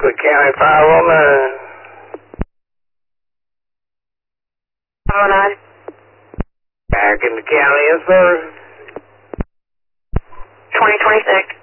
Cook County Firewoman. 509. Back in the county, yes, sir. 2026.